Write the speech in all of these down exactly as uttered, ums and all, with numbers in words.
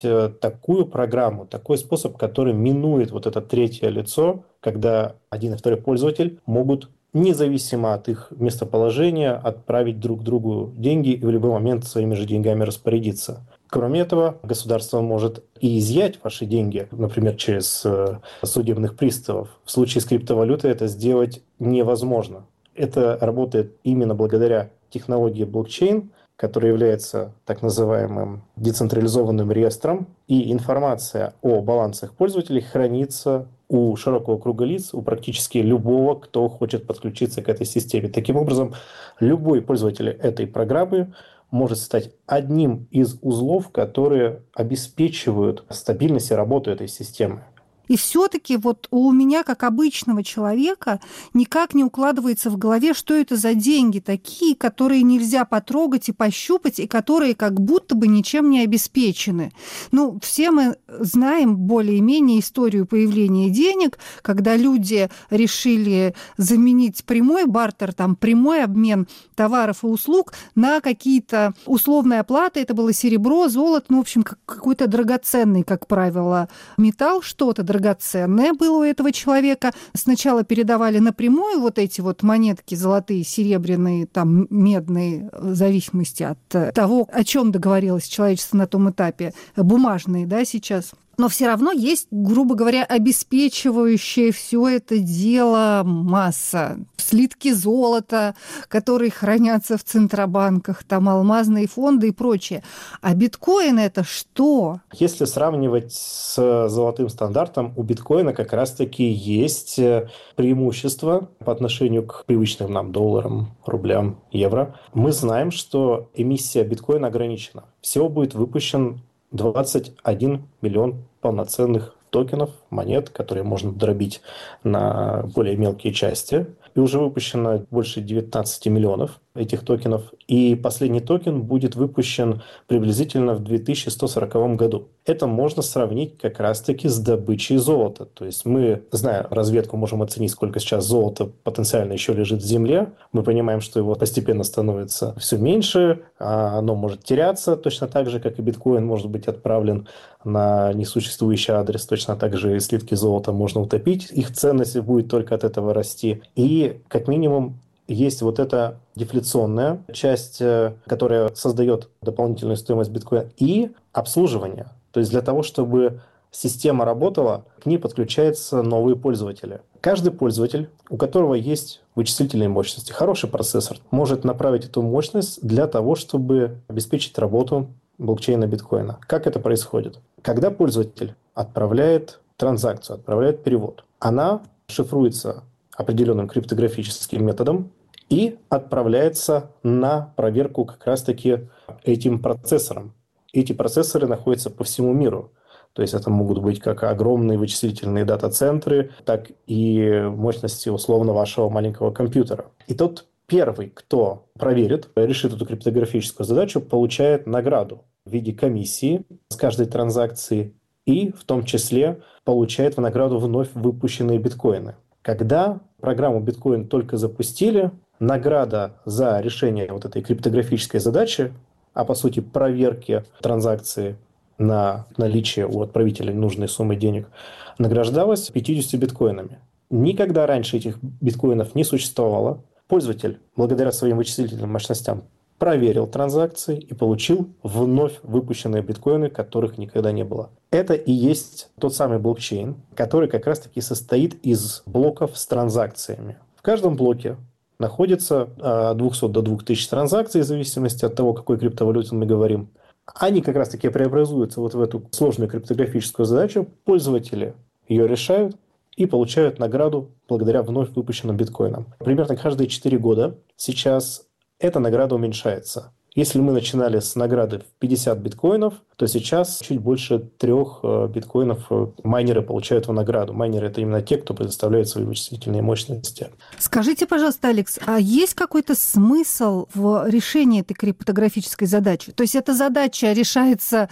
э, такую программу, такой способ, который минует вот это третье лицо, когда один и второй пользователь могут независимо от их местоположения отправить друг другу деньги и в любой момент своими же деньгами распорядиться. Кроме этого, государство может и изъять ваши деньги, например, через э, судебных приставов. В случае с криптовалютой это сделать невозможно. Это работает именно благодаря технологии блокчейн, которая является так называемым децентрализованным реестром, и информация о балансах пользователей хранится у широкого круга лиц, у практически любого, кто хочет подключиться к этой системе. Таким образом, любой пользователь этой программы может стать одним из узлов, которые обеспечивают стабильность и работу этой системы. И все-таки вот у меня, как обычного человека, никак не укладывается в голове, что это за деньги такие, которые нельзя потрогать и пощупать, и которые как будто бы ничем не обеспечены. Ну, все мы знаем более-менее историю появления денег, когда люди решили заменить прямой бартер, там, прямой обмен товаров и услуг на какие-то условные оплаты. Это было серебро, золото, ну, в общем, какой-то драгоценный, как правило, металл, что-то драгоценное. Драгоценное было у этого человека. Сначала передавали напрямую вот эти вот монетки золотые, серебряные, там, медные, в зависимости от того, о чем договорилось человечество на том этапе, бумажные, да, сейчас. Но все равно есть, грубо говоря, обеспечивающая все это дело масса. Слитки золота, которые хранятся в центробанках, там алмазные фонды и прочее. А биткоин – это что? Если сравнивать с золотым стандартом, у биткоина как раз-таки есть преимущество по отношению к привычным нам долларам, рублям, евро. Мы знаем, что эмиссия биткоина ограничена. Всего будет выпущен двадцать один миллион полноценных токенов, монет, которые можно дробить на более мелкие части. И уже выпущено больше девятнадцать миллионов этих токенов. И последний токен будет выпущен приблизительно в две тысячи сто сороковом году. Это можно сравнить как раз-таки с добычей золота. То есть мы, зная разведку, можем оценить, сколько сейчас золота потенциально еще лежит в земле. Мы понимаем, что его постепенно становится все меньше, а оно может теряться точно так же, как и биткоин может быть отправлен на несуществующий адрес. Точно так же и слитки золота можно утопить. Их ценность будет только от этого расти. И как минимум есть вот эта дефляционная часть, которая создает дополнительную стоимость биткоина, и обслуживание. То есть для того, чтобы система работала, к ней подключаются новые пользователи. Каждый пользователь, у которого есть вычислительные мощности, хороший процессор, может направить эту мощность для того, чтобы обеспечить работу блокчейна биткоина. Как это происходит? Когда пользователь отправляет транзакцию, отправляет перевод, она шифруется определенным криптографическим методом и отправляется на проверку как раз-таки этим процессором. Эти процессоры находятся по всему миру. То есть это могут быть как огромные вычислительные дата-центры, так и мощности условно вашего маленького компьютера. И тот первый, кто проверит, решит эту криптографическую задачу, получает награду в виде комиссии с каждой транзакции и в том числе получает в награду вновь выпущенные биткоины. Когда программу биткоин только запустили, награда за решение вот этой криптографической задачи, а по сути проверки транзакции на наличие у отправителя нужной суммы денег, награждалась пятьюдесятью биткоинами. Никогда раньше этих биткоинов не существовало. Пользователь, благодаря своим вычислительным мощностям, проверил транзакции и получил вновь выпущенные биткоины, которых никогда не было. Это и есть тот самый блокчейн, который как раз-таки состоит из блоков с транзакциями. В каждом блоке находится от двухсот до двух тысяч транзакций, в зависимости от того, о какой криптовалюте мы говорим. Они как раз-таки преобразуются вот в эту сложную криптографическую задачу. Пользователи ее решают и получают награду благодаря вновь выпущенным биткоинам. Примерно каждые четыре года сейчас эта награда уменьшается. Если мы начинали с награды в пятьдесят биткоинов, то сейчас чуть больше трех биткоинов майнеры получают в награду. Майнеры – это именно те, кто предоставляет свои вычислительные мощности. Скажите, пожалуйста, Алекс, а есть какой-то смысл в решении этой криптографической задачи? То есть эта задача решается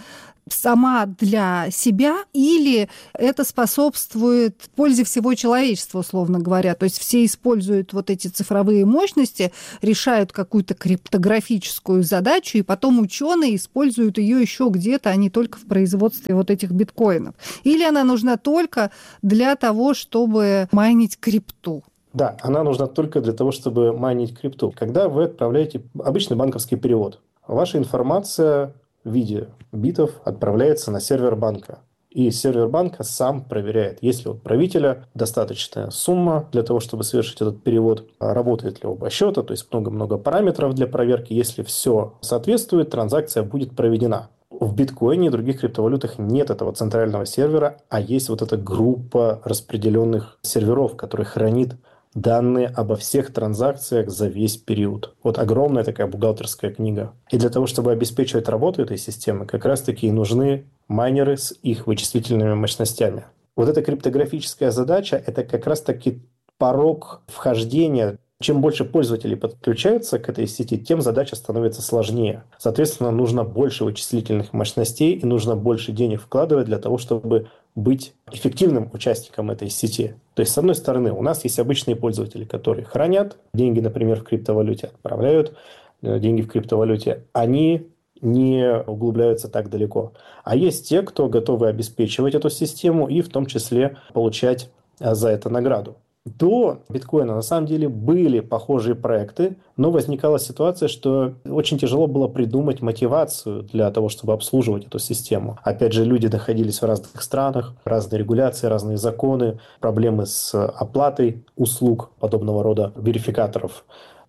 сама для себя, или это способствует пользе всего человечества, условно говоря? То есть все используют вот эти цифровые мощности, решают какую-то криптографическую задачу, и потом ученые используют ее еще где-то, а не только в производстве вот этих биткоинов. Или она нужна только для того, чтобы майнить крипту? Да, она нужна только для того, чтобы майнить крипту. Когда вы отправляете обычный банковский перевод, ваша информация в виде битов отправляется на сервер банка. И сервер банка сам проверяет, есть ли у отправителя достаточная сумма для того, чтобы совершить этот перевод, работает ли оба счета, то есть много-много параметров для проверки. Если все соответствует, транзакция будет проведена. В биткоине и других криптовалютах нет этого центрального сервера, а есть вот эта группа распределенных серверов, которые хранит данные обо всех транзакциях за весь период. Вот огромная такая бухгалтерская книга. И для того, чтобы обеспечивать работу этой системы, как раз-таки и нужны майнеры с их вычислительными мощностями. Вот эта криптографическая задача – это как раз-таки порог вхождения. Чем больше пользователей подключаются к этой сети, тем задача становится сложнее. Соответственно, нужно больше вычислительных мощностей и нужно больше денег вкладывать для того, чтобы быть эффективным участником этой сети. То есть, с одной стороны, у нас есть обычные пользователи, которые хранят деньги, например, в криптовалюте, отправляют деньги в криптовалюте. Они не углубляются так далеко. А есть те, кто готовы обеспечивать эту систему и в том числе получать за это награду. До биткоина на самом деле были похожие проекты, но возникала ситуация, что очень тяжело было придумать мотивацию для того, чтобы обслуживать эту систему. Опять же, люди находились в разных странах, разные регуляции, разные законы, проблемы с оплатой услуг подобного рода верификаторов.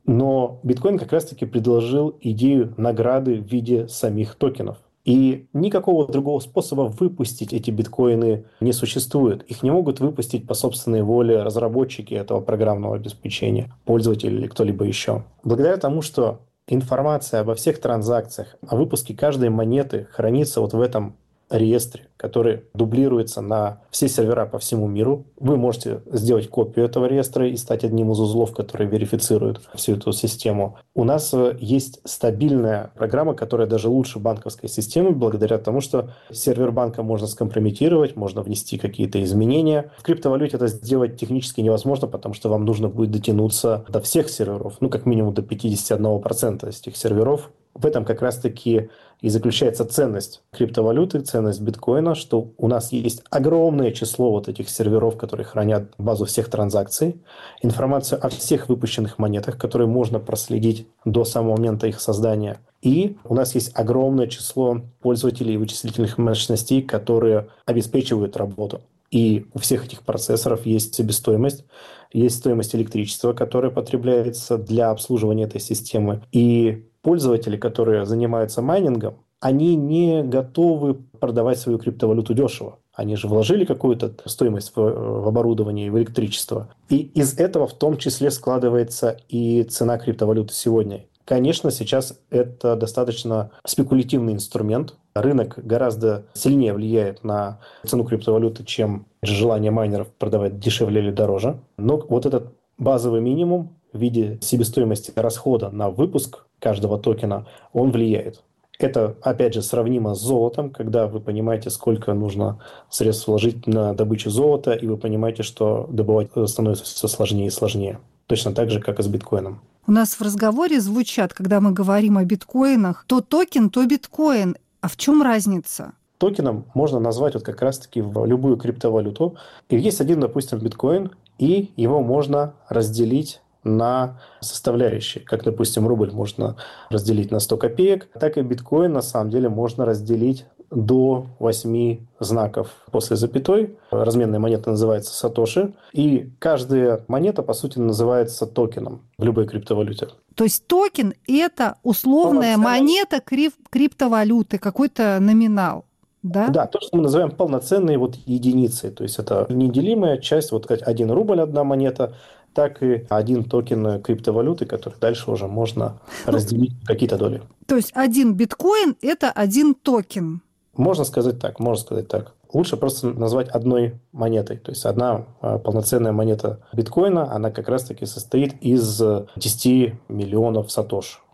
Но биткоин как раз-таки предложил идею награды в виде самих токенов. И никакого другого способа выпустить эти биткоины не существует. Их не могут выпустить по собственной воле разработчики этого программного обеспечения, пользователи или кто-либо еще. Благодаря тому, что информация обо всех транзакциях, о выпуске каждой монеты хранится вот в этом реестре, который дублируется на все сервера по всему миру. Вы можете сделать копию этого реестра и стать одним из узлов, которые верифицируют всю эту систему. У нас есть стабильная программа, которая даже лучше банковской системы, благодаря тому, что сервер банка можно скомпрометировать, можно внести какие-то изменения. В криптовалюте это сделать технически невозможно, потому что вам нужно будет дотянуться до всех серверов, ну, как минимум до пятьдесят один процент из этих серверов. В этом как раз-таки и заключается ценность криптовалюты, ценность биткоина, что у нас есть огромное число вот этих серверов, которые хранят базу всех транзакций, информацию о всех выпущенных монетах, которые можно проследить до самого момента их создания. И у нас есть огромное число пользователей вычислительных мощностей, которые обеспечивают работу. И у всех этих процессоров есть себестоимость, есть стоимость электричества, которая потребляется для обслуживания этой системы. И пользователи, которые занимаются майнингом, они не готовы продавать свою криптовалюту дешево. Они же вложили какую-то стоимость в, в оборудование и в электричество. И из этого в том числе складывается и цена криптовалюты сегодня. Конечно, сейчас это достаточно спекулятивный инструмент. Рынок гораздо сильнее влияет на цену криптовалюты, чем желание майнеров продавать дешевле или дороже. Но вот этот базовый минимум в виде себестоимости расхода на выпуск каждого токена, он влияет. Это, опять же, сравнимо с золотом, когда вы понимаете, сколько нужно средств вложить на добычу золота, и вы понимаете, что добывать становится все сложнее и сложнее. Точно так же, как и с биткоином. У нас в разговоре звучат, когда мы говорим о биткоинах, то токен, то биткоин. А в чем разница? Токеном можно назвать вот как раз-таки в любую криптовалюту. И есть один, допустим, биткоин, и его можно разделить на составляющие. Как, допустим, рубль можно разделить на сто копеек, так и биткоин на самом деле можно разделить до восьми знаков после запятой. Разменная монета называется сатоши, и каждая монета, по сути, называется токеном в любой криптовалюте. То есть токен – это условная монета крип- криптовалюты, какой-то номинал. Да? Да, то, что мы называем полноценной вот единицей. То есть это неделимая часть, вот как один рубль, одна монета, так и один токен криптовалюты, который дальше уже можно разделить на какие-то доли. То есть один биткоин – это один токен. Можно сказать так, можно сказать так. Лучше просто назвать одной монетой. То есть одна полноценная монета биткоина, она как раз-таки состоит из десяти миллионов сатош.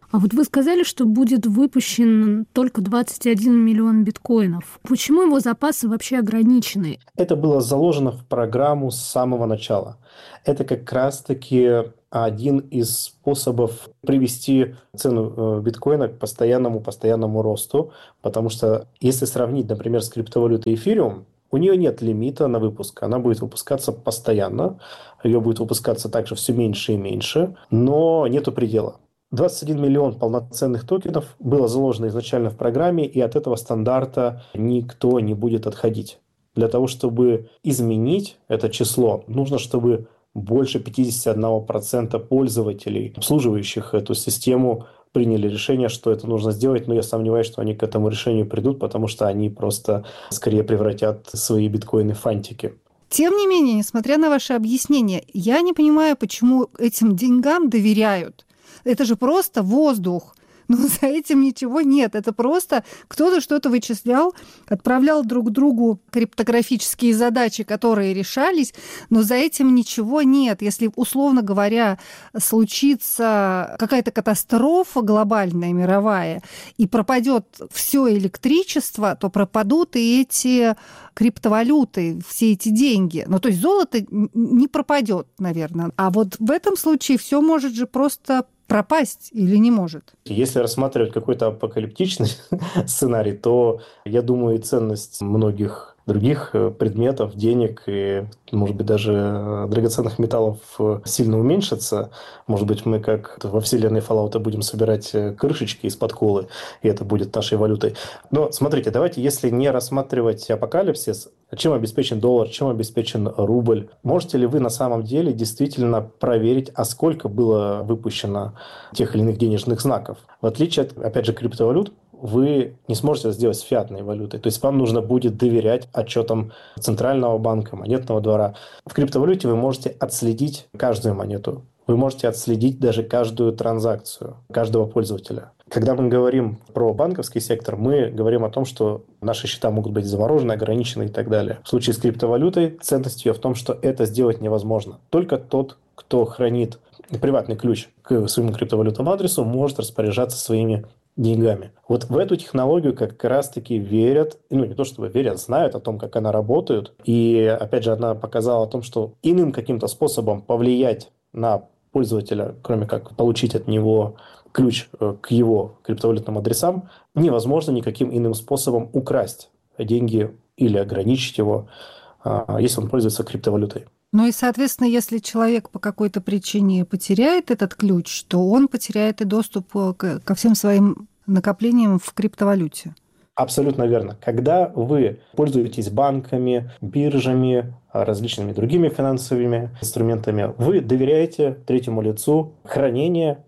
А вот вы сказали, что будет выпущен только двадцать один миллион биткоинов. Почему его запасы вообще ограничены? Это было заложено в программу с самого начала. Это как раз-таки один из способов привести цену биткоина к постоянному, постоянному росту, потому что если сравнить, например, с криптовалютой эфириум, у нее нет лимита на выпуск, она будет выпускаться постоянно, ее будет выпускаться также все меньше и меньше, но нету предела. двадцать один миллион полноценных токенов было заложено изначально в программе, и от этого стандарта никто не будет отходить. Для того, чтобы изменить это число, нужно, чтобы больше пятьдесят один процент пользователей, обслуживающих эту систему, приняли решение, что это нужно сделать, но я сомневаюсь, что они к этому решению придут, потому что они просто скорее превратят свои биткоины в фантики. Тем не менее, несмотря на ваши объяснения, я не понимаю, почему этим деньгам доверяют. Это же просто воздух. Но за этим ничего нет. Это просто кто-то что-то вычислял, отправлял друг другу криптографические задачи, которые решались, но за этим ничего нет. Если, условно говоря, случится какая-то катастрофа глобальная, мировая, и пропадет все электричество, то пропадут и эти криптовалюты, все эти деньги. Ну, то есть золото не пропадет, наверное. А вот в этом случае все может же просто пропасть или не может? Если рассматривать какой-то апокалиптичный сценарий, то, я думаю, и ценность многих других предметов, денег и, может быть, даже драгоценных металлов сильно уменьшится. Может быть, мы, как во вселенной Fallout, будем собирать крышечки из-под колы, и это будет нашей валютой. Но смотрите, давайте, если не рассматривать апокалипсис, чем обеспечен доллар, чем обеспечен рубль, можете ли вы на самом деле действительно проверить, а сколько было выпущено тех или иных денежных знаков? В отличие от, опять же, криптовалют, вы не сможете это сделать с фиатной валютой. То есть вам нужно будет доверять отчетам Центрального банка, монетного двора. В криптовалюте вы можете отследить каждую монету. Вы можете отследить даже каждую транзакцию каждого пользователя. Когда мы говорим про банковский сектор, мы говорим о том, что наши счета могут быть заморожены, ограничены и так далее. В случае с криптовалютой ценность ее в том, что это сделать невозможно. Только тот, кто хранит приватный ключ к своему криптовалютному адресу, может распоряжаться своими деньгами. Вот в эту технологию как раз-таки верят, ну не то чтобы верят, знают о том, как она работает. И опять же, она показала о том, что иным каким-то способом повлиять на пользователя, кроме как получить от него ключ к его криптовалютным адресам, невозможно никаким иным способом украсть деньги или ограничить его, если он пользуется криптовалютой. Ну и, соответственно, если человек по какой-то причине потеряет этот ключ, то он потеряет и доступ ко всем своим накоплениям в криптовалюте. Абсолютно верно. Когда вы пользуетесь банками, биржами, различными другими финансовыми инструментами, вы доверяете третьему лицу хранение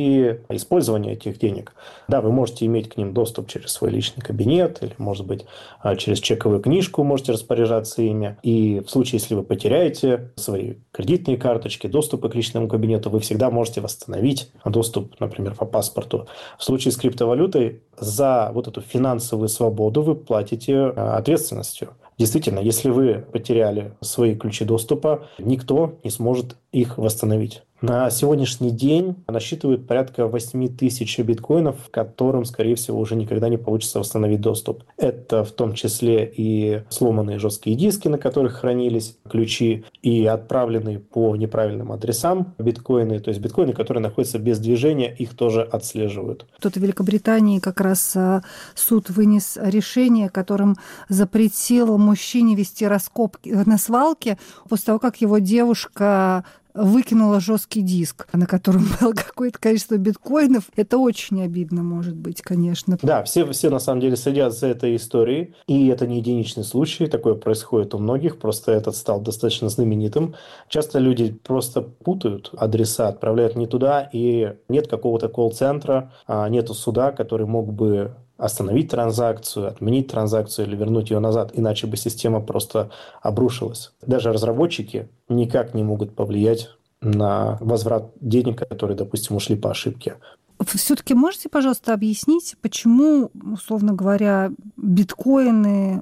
и использование этих денег. Да, вы можете иметь к ним доступ через свой личный кабинет или, может быть, через чековую книжку можете распоряжаться ими. И в случае, если вы потеряете свои кредитные карточки, доступы к личному кабинету, вы всегда можете восстановить доступ, например, по паспорту. В случае с криптовалютой за вот эту финансовую свободу вы платите ответственностью. Действительно, если вы потеряли свои ключи доступа, никто не сможет их восстановить. На сегодняшний день насчитывают порядка восемь тысяч биткоинов, которым, скорее всего, уже никогда не получится восстановить доступ. Это в том числе и сломанные жесткие диски, на которых хранились ключи, и отправленные по неправильным адресам биткоины. То есть биткоины, которые находятся без движения, их тоже отслеживают. Тут в Великобритании как раз суд вынес решение, которым запретил мужчине вести раскопки на свалке после того, как его девушка выкинула жесткий диск, на котором было какое-то количество биткоинов. Это очень обидно, может быть, конечно. Да, все, все на самом деле следят за этой историей, и это не единичный случай, такое происходит у многих, просто этот стал достаточно знаменитым. Часто люди просто путают адреса, отправляют не туда, и нет какого-то колл-центра, нету суда, который мог бы остановить транзакцию, отменить транзакцию или вернуть ее назад, иначе бы система просто обрушилась. Даже разработчики никак не могут повлиять на возврат денег, которые, допустим, ушли по ошибке. Все-таки можете, пожалуйста, объяснить, почему, условно говоря, биткоины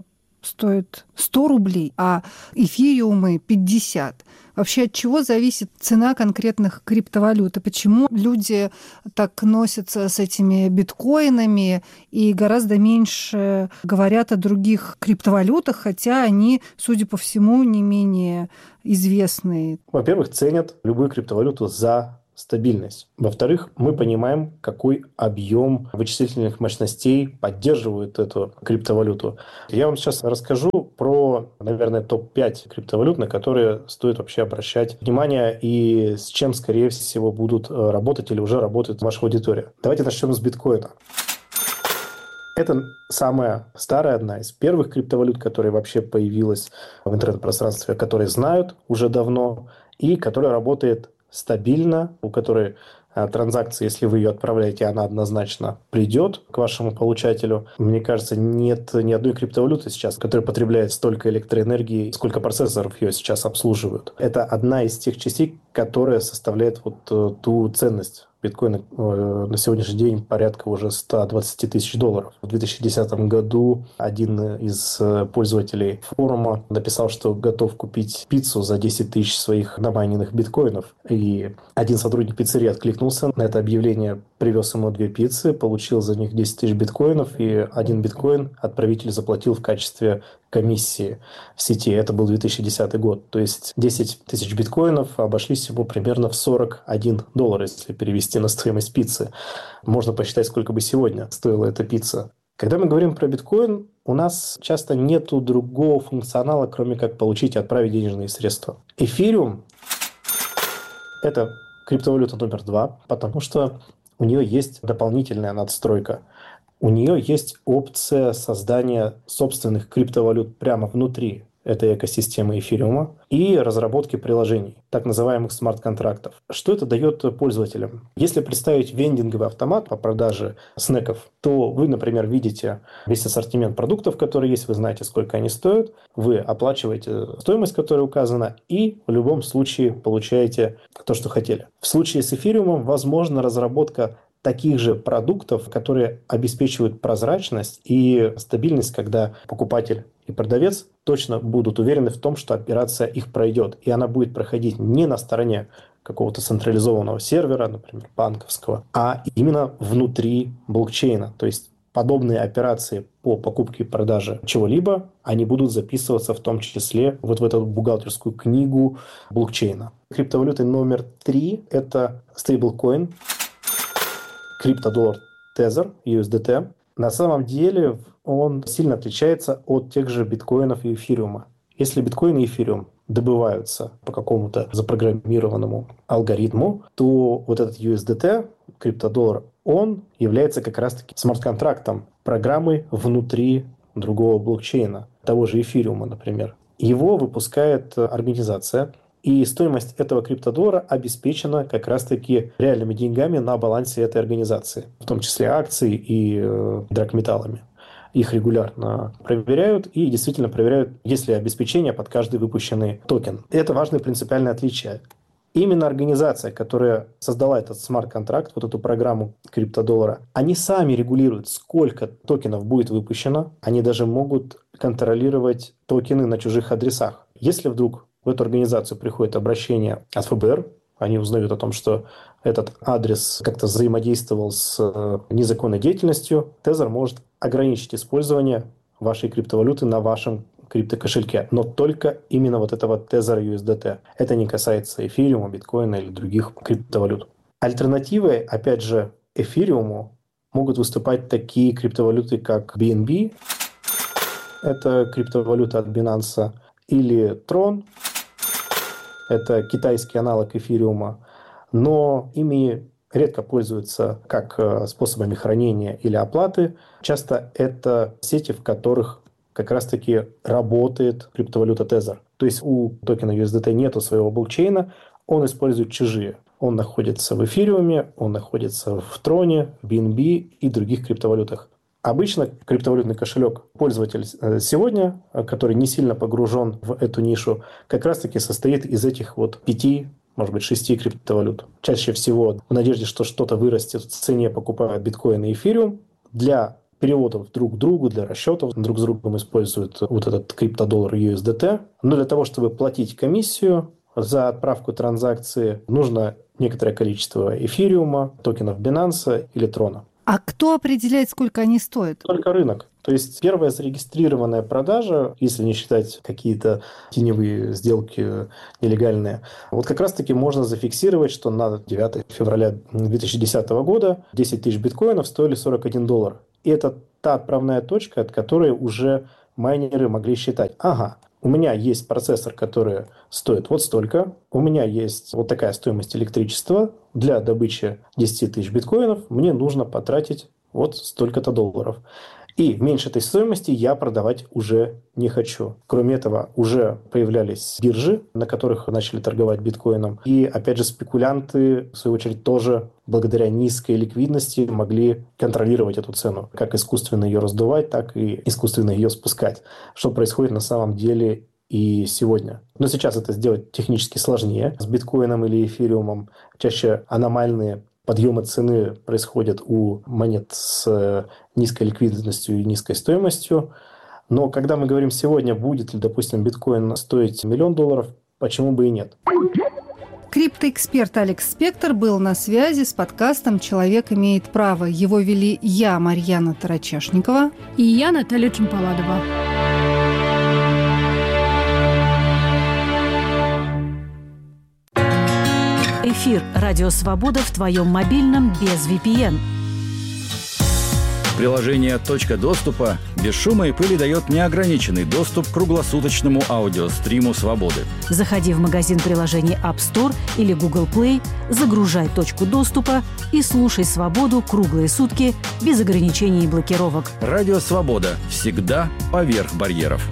стоит сто рублей, а эфириумы пятьдесят. Вообще от чего зависит цена конкретных криптовалют? И почему люди так носятся с этими биткоинами и гораздо меньше говорят о других криптовалютах, хотя они, судя по всему, не менее известные? Во-первых, ценят любую криптовалюту за стабильность. Во-вторых, мы понимаем, какой объем вычислительных мощностей поддерживает эту криптовалюту. Я вам сейчас расскажу про, наверное, топ пять криптовалют, на которые стоит вообще обращать внимание и с чем, скорее всего, будут работать или уже работает ваша аудитория. Давайте начнем с биткоина. Это самая старая, одна из первых криптовалют, которая вообще появилась в интернет-пространстве, о которой знают уже давно и которая работает стабильно, у которой а, транзакция, если вы ее отправляете, она однозначно придет к вашему получателю. Мне кажется, нет ни одной криптовалюты сейчас, которая потребляет столько электроэнергии, сколько процессоров ее сейчас обслуживают. Это одна из тех частей, которая составляет вот ту ценность биткоина. На сегодняшний день порядка уже сто двадцать тысяч долларов. В две тысячи десятом году один из пользователей форума написал, что готов купить пиццу за десять тысяч своих намайненных биткоинов. И один сотрудник пиццерии откликнулся на это объявление, привез ему две пиццы, получил за них десять тысяч биткоинов, и один биткоин отправитель заплатил в качестве комиссии в сети. Это был две тысячи десятый год. То есть десять тысяч биткоинов обошлись ему примерно в сорок один доллар, если перевести на стоимость пиццы. Можно посчитать, сколько бы сегодня стоила эта пицца. Когда мы говорим про биткоин, у нас часто нету другого функционала, кроме как получить и отправить денежные средства. Эфириум – это криптовалюта номер два, потому что у нее есть дополнительная надстройка. У нее есть опция создания собственных криптовалют прямо внутри этой экосистемы эфириума и разработки приложений, так называемых смарт-контрактов. Что это дает пользователям? Если представить вендинговый автомат по продаже снеков, то вы, например, видите весь ассортимент продуктов, которые есть, вы знаете, сколько они стоят, вы оплачиваете стоимость, которая указана, и в любом случае получаете то, что хотели. В случае с эфириумом возможна разработка таких же продуктов, которые обеспечивают прозрачность и стабильность, когда покупатель и продавец точно будут уверены в том, что операция их пройдет. И она будет проходить не на стороне какого-то централизованного сервера, например, банковского, а именно внутри блокчейна. То есть подобные операции по покупке и продаже чего-либо, они будут записываться в том числе вот в эту бухгалтерскую книгу блокчейна. Криптовалютой номер три – это стейблкоин, криптодоллар Tether, ю эс ди ти. На самом деле он сильно отличается от тех же биткоинов и эфириума. Если биткоин и эфириум добываются по какому-то запрограммированному алгоритму, то вот этот ю эс ди ти, криптодоллар, он является как раз-таки смарт-контрактом, программой внутри другого блокчейна, того же эфириума, например. Его выпускает организация, и стоимость этого криптодоллара обеспечена как раз-таки реальными деньгами на балансе этой организации, в том числе акций и э, драгметаллами. Их регулярно проверяют и действительно проверяют, есть ли обеспечение под каждый выпущенный токен. Это важное принципиальное отличие. Именно организация, которая создала этот смарт-контракт, вот эту программу криптодоллара, они сами регулируют, сколько токенов будет выпущено. Они даже могут контролировать токены на чужих адресах. Если вдруг в эту организацию приходит обращение от эф бэ эр, они узнают о том, что этот адрес как-то взаимодействовал с незаконной деятельностью, Tether может ограничить использование вашей криптовалюты на вашем криптокошельке, но только именно вот этого Tether ю эс ди ти. Это не касается эфириума, биткоина или других криптовалют. Альтернативой, опять же, эфириуму могут выступать такие криптовалюты, как би эн би, это криптовалюта от Binance, или Tron, это китайский аналог эфириума, но ими редко пользуются как способами хранения или оплаты. Часто это сети, в которых как раз-таки работает криптовалюта Tether. То есть у токена ю эс ди ти нету своего блокчейна, он использует чужие. Он находится в эфириуме, он находится в Троне, в би эн би и других криптовалютах. Обычно криптовалютный кошелек пользователь сегодня, который не сильно погружен в эту нишу, как раз-таки состоит из этих вот пяти, может быть, шести криптовалют. Чаще всего в надежде, что что-то вырастет в цене, покупают биткоин и эфириум. Для переводов друг к другу, для расчетов. Друг с другом используют вот этот криптодоллар ю эс ди ти. Но для того, чтобы платить комиссию за отправку транзакции, нужно некоторое количество эфириума, токенов Binance или Трона. А кто определяет, сколько они стоят? Только рынок. То есть первая зарегистрированная продажа, если не считать какие-то теневые сделки нелегальные, вот как раз-таки можно зафиксировать, что на девятое февраля две тысячи десятого года десять тысяч биткоинов стоили сорок один доллар. И это та отправная точка, от которой уже майнеры могли считать: ага, у меня есть процессор, который стоит вот столько, у меня есть вот такая стоимость электричества, для добычи десять тысяч биткоинов мне нужно потратить вот столько-то долларов. И меньше этой стоимости я продавать уже не хочу. Кроме этого, уже появлялись биржи, на которых начали торговать биткоином. И, опять же, спекулянты, в свою очередь, тоже благодаря низкой ликвидности могли контролировать эту цену. Как искусственно ее раздувать, так и искусственно ее спускать. Что происходит на самом деле и сегодня. Но сейчас это сделать технически сложнее. С биткоином или эфириумом чаще аномальные подъемы цены происходят у монет с низкой ликвидностью и низкой стоимостью. Но когда мы говорим сегодня, будет ли, допустим, биткоин стоить миллион долларов, почему бы и нет? Криптоэксперт Алекс Спектр был на связи с подкастом «Человек имеет право». Его вели я, Марьяна Тарачешникова. И я, Наталья Чемпаладова. Эфир «Радио Свобода» в твоем мобильном без ви пи эн. Приложение «Точка доступа» без шума и пыли дает неограниченный доступ к круглосуточному аудиостриму «Свободы». Заходи в магазин приложений App Store или Google Play, загружай «Точку доступа» и слушай «Свободу» круглые сутки без ограничений и блокировок. «Радио Свобода» всегда поверх барьеров.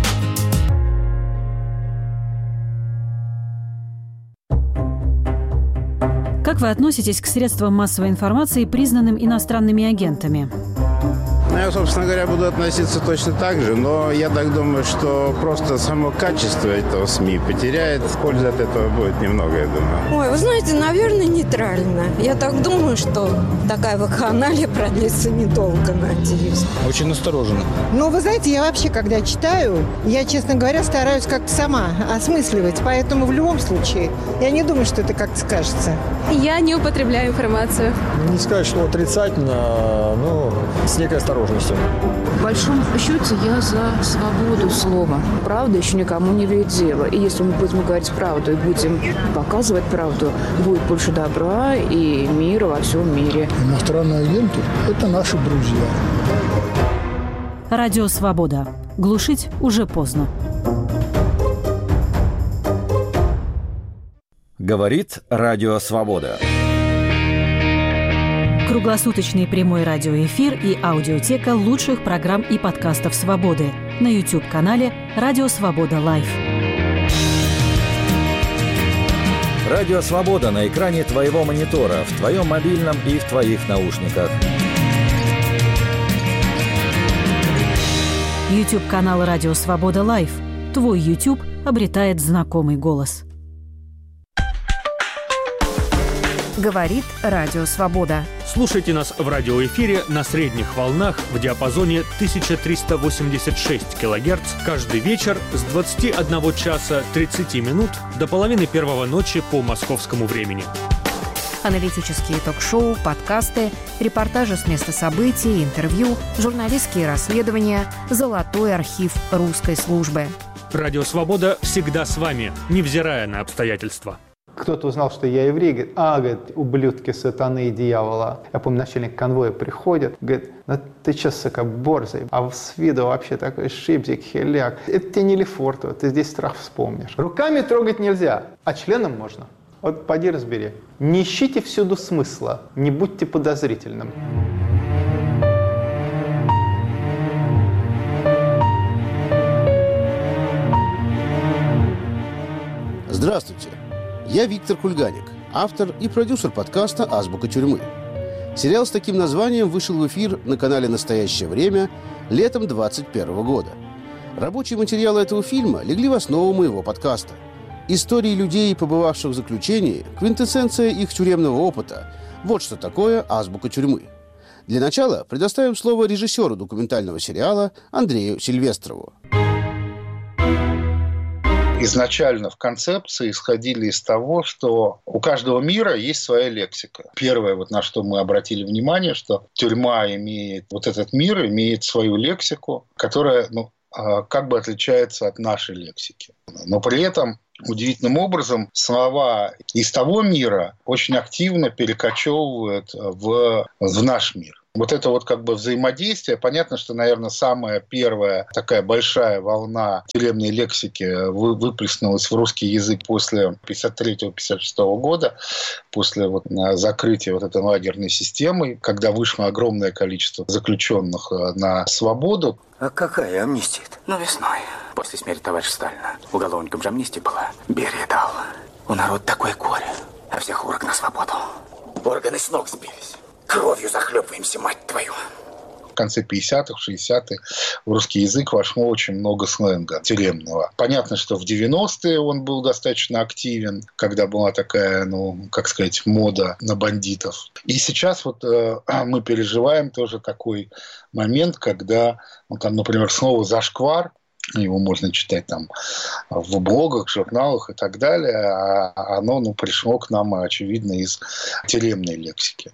Как вы относитесь к средствам массовой информации, признанным иностранными агентами? Ну, я, собственно говоря, буду относиться точно так же, но я так думаю, что просто само качество этого СМИ потеряет. Пользы от этого будет немного, я думаю. Ой, вы знаете, наверное, нейтрально. Я так думаю, что такая вакханалия продлится недолго, надеюсь. Очень осторожно. Ну, вы знаете, я вообще, когда читаю, я, честно говоря, стараюсь как-то сама осмысливать, поэтому в любом случае я не думаю, что это как-то скажется. Я не употребляю информацию. Не сказать, что отрицательно, но с некой осторожностью. В большом счете я за свободу слова. Правда еще никому не имеет дела. И если мы будем говорить правду и будем показывать правду, будет больше добра и мира во всем мире. Иностранные агенты – это наши друзья. Радио «Свобода». Глушить уже поздно. Говорит Радио Свобода. Круглосуточный прямой радиоэфир и аудиотека лучших программ и подкастов «Свободы» на YouTube-канале «Радио Свобода Лайв». Радио Свобода на экране твоего монитора, в твоем мобильном и в твоих наушниках. YouTube-канал «Радио Свобода Лайв». Твой YouTube обретает знакомый голос. Говорит Радио Свобода. Слушайте нас в радиоэфире на средних волнах в диапазоне тысяча триста восемьдесят шесть килогерц каждый вечер с двадцати одного часа тридцати минут до половины первого ночи по московскому времени. Аналитические ток-шоу, подкасты, репортажи с места событий, интервью, журналистские расследования, золотой архив русской службы. Радио Свобода всегда с вами, невзирая на обстоятельства. Кто-то узнал, что я еврей, говорит: а, говорит, ублюдки сатаны и дьявола. Я помню, начальник конвоя приходит, говорит: ну ты че, сука, борзый, а с виду вообще такой шипзик, хиляк. Это тебе не Лефортово, ты здесь страх вспомнишь. Руками трогать нельзя, а членом можно. Вот поди разбери. Не ищите всюду смысла, не будьте подозрительным. Здравствуйте. Я Виктор Кульганик, автор и продюсер подкаста «Азбука тюрьмы». Сериал с таким названием вышел в эфир на канале «Настоящее время» летом двадцать первого года. Рабочие материалы этого фильма легли в основу моего подкаста. Истории людей, побывавших в заключении, квинтэссенция их тюремного опыта – вот что такое «Азбука тюрьмы». Для начала предоставим слово режиссеру документального сериала Андрею Сильвестрову. Изначально в концепции исходили из того, что у каждого мира есть своя лексика. Первое, вот на что мы обратили внимание, что тюрьма имеет, вот этот мир имеет свою лексику, которая, ну, как бы отличается от нашей лексики. Но при этом удивительным образом слова из того мира очень активно перекочевывают в, в наш мир. Вот это вот как бы взаимодействие. Понятно, что, наверное, самая первая такая большая волна тюремной лексики выплеснулась в русский язык после пятьдесят третьего — пятьдесят шестого года, после вот закрытия вот этой лагерной системы, когда вышло огромное количество заключенных на свободу. А какая амнистия-то? Ну, весной, после смерти товарища Сталина. Уголовникам же амнистия была. Берия дал. У народа такое горе, а всех урок на свободу. Органы с ног сбились. Кровью захлебываемся, мать твою. В конце пятидесятых, шестидесятых в русский язык вошло очень много сленга тюремного. Понятно, что в девяностые он был достаточно активен, когда была такая, ну, как сказать, мода на бандитов. И сейчас вот э, мы переживаем тоже такой момент, когда, ну, там, например, слово «зашквар», его можно читать там в блогах, журналах и так далее, а оно, ну, пришло к нам, очевидно, из тюремной лексики.